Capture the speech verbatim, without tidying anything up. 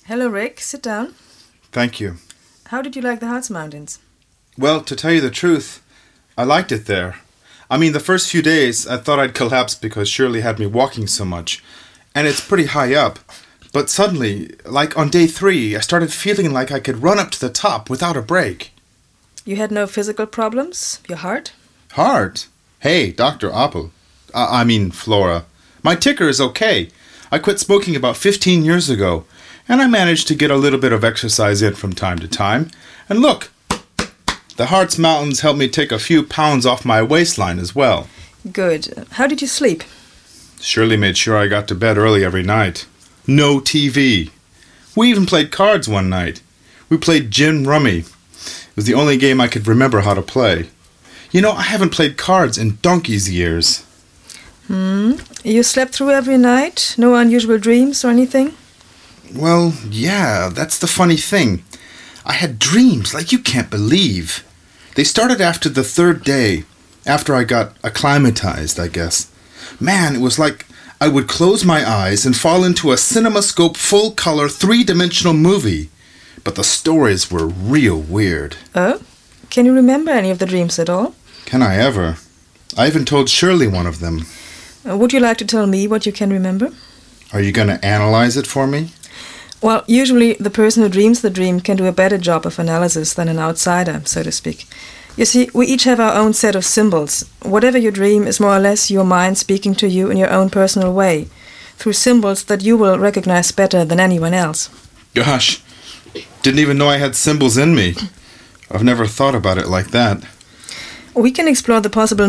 Hello, Rick. Sit down. Thank you. How did you like the Harz Mountains? Well, to tell you the truth, I liked it there. I mean, the first few days, I thought I'd collapse because Shirley had me walking so much. And it's pretty high up. But suddenly, like on day three, I started feeling like I could run up to the top without a break. You had no physical problems? Your heart? Heart? Hey, Doctor Oppel. I, I mean, Flora. My ticker is okay. I quit smoking about fifteen years ago. And I managed to get a little bit of exercise in from time to time. And look, the Harz Mountains helped me take a few pounds off my waistline as well. Good. How did you sleep? Shirley made sure I got to bed early every night. No T V. We even played cards one night. We played gin rummy. It was the only game I could remember how to play. You know, I haven't played cards in donkey's years. Hmm. You slept through every night? No unusual dreams or anything? Well, yeah, that's the funny thing. I had dreams like you can't believe. They started after the third day, after I got acclimatized, I guess. Man, it was like I would close my eyes and fall into a CinemaScope full-color, three-dimensional movie. But the stories were real weird. Oh? Can you remember any of the dreams at all? Can I ever? I even told Shirley one of them. Uh, would you like to tell me what you can remember? Are you going to analyze it for me? Well, usually the person who dreams the dream can do a better job of analysis than an outsider, so to speak. You see, we each have our own set of symbols. Whatever you dream is more or less your mind speaking to you in your own personal way, through symbols that you will recognize better than anyone else. Gosh, didn't even know I had symbols in me. I've never thought about it like that. We can explore the possible